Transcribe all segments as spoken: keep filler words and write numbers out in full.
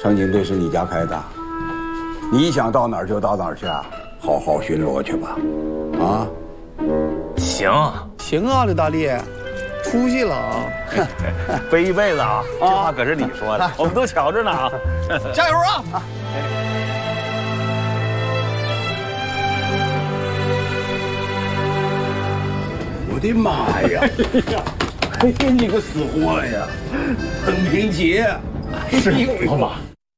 长颈队是你家开的，你想到哪儿就到哪儿去啊，好好巡逻去吧。啊， 行行啊，刘大力，出息了啊！ 背一辈子啊，这话可是你说的，我们都瞧着呢啊！ 加油啊！ 我的妈呀！哎呀，你个死货呀！邓平杰， 是老马。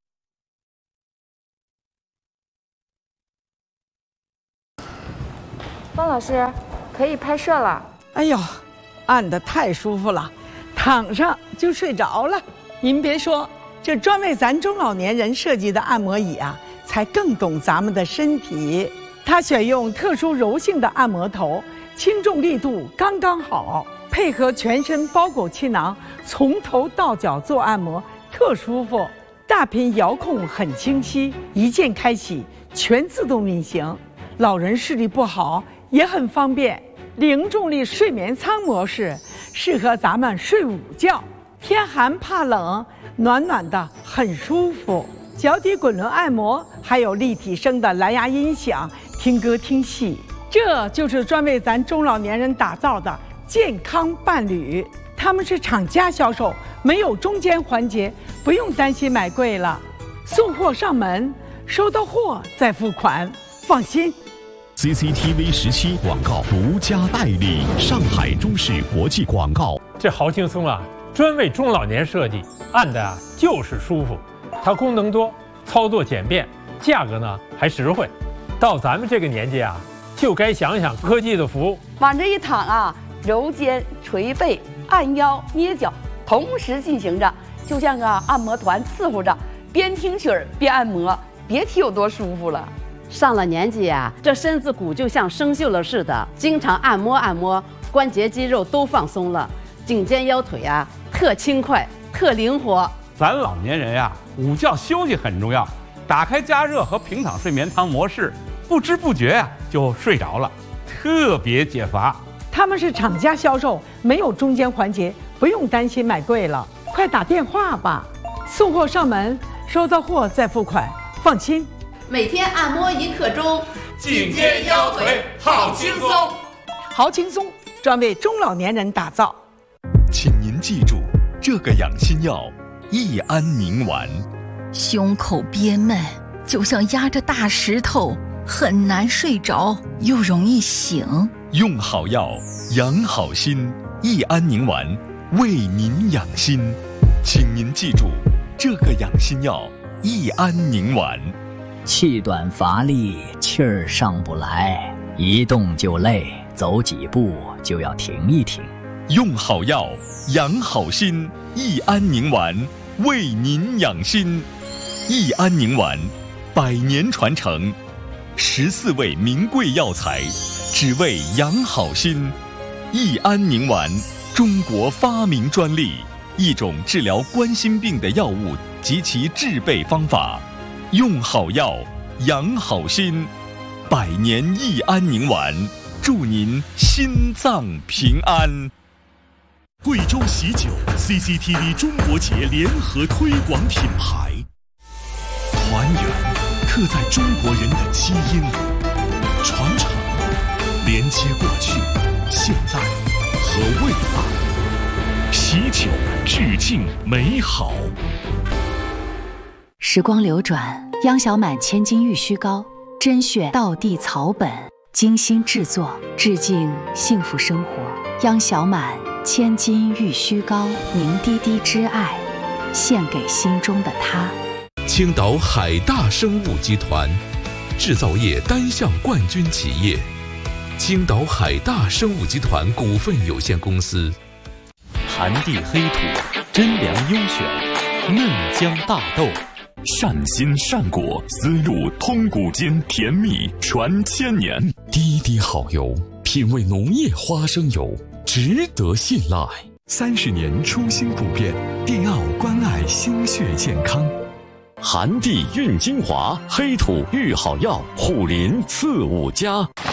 方老师，可以拍摄了。 哎呦，按得太舒服了，躺上就睡着了。您别说，这专为咱中老年人设计的按摩椅啊，才更懂咱们的身体。它选用特殊柔性的按摩头，轻重力度刚刚好，配合全身包裹气囊，从头到脚做按摩，特舒服。大屏遥控很清晰，一键开启，全自动运行。老人视力不好也很方便。零重力睡眠舱模式适合咱们睡午觉，天寒怕冷，暖暖的很舒服。脚底滚轮按摩，还有立体声的蓝牙音响，听歌听戏。这就是专为咱中老年人打造的健康伴侣。他们是厂家销售，没有中间环节，不用担心买贵了。送货上门，收到货再付款，放心。 C C T V 十七广告独家代理，上海中视国际广告。 这好轻松啊，专为中老年设计，按的啊就是舒服。它功能多，操作简便，价格呢还实惠。到咱们这个年纪啊，就该想想科技的福。 往这一躺啊，揉肩、捶背、按腰、捏脚，同时进行着，就像个按摩团伺候着，边听曲儿边按摩，别提有多舒服了。 上了年纪呀、啊，这身子骨就像生锈了似的，经常按摩按摩，关节肌肉都放松了，颈肩腰腿啊特轻快特灵活。 咱老年人呀、啊，午觉休息很重要，打开加热和平躺睡眠舱模式，不知不觉呀、啊、就睡着了，特别解乏。 他们是厂家销售，没有中间环节，不用担心买贵了。快打电话吧，送货上门，收到货再付款，放心。 每天按摩一刻钟， 颈肩腰腿好轻松， 好轻松，专为中老年人打造。 请您记住这个养心药：益安宁丸。 胸口憋闷，就像压着大石头，很难睡着，又容易醒。 用好药，养好心。益安宁丸为您养心，请您记住这个养心药：益安宁丸。 气短乏力，气儿上不来，一动就累，走几步就要停一停。 用好药，养好心。益安宁丸为您养心。益安宁丸，百年传承，十四味名贵药材，只为养好心。益安宁丸，中国发明专利，一种治疗冠心病的药物及其制备方法。用好药，养好心，百年益安宁丸，祝您心脏平安。贵州喜酒 C C T V 中国节联合推广品牌，团圆刻在中国人的基因里，传承连接过去、现在和未来。喜酒致敬美好。 时光流转，央小满千金玉虚膏，甄选道地草本，精心制作，致敬幸福生活。央小满千金玉虚膏，凝滴滴之爱，献给心中的他。 青岛海大生物集团，制造业单项冠军企业。青岛海大生物集团股份有限公司。 寒地黑土，真粮优选，嫩浆大豆。 善心善果，丝路通古今，甜蜜传千年。 滴滴好油，品味农业花生油，值得信赖。 三十年初心不变，迪奥关爱心血健康。 寒地运精华，黑土育好药，护林次五家。